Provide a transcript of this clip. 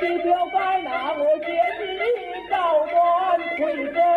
一条该那我见你早晚会跟。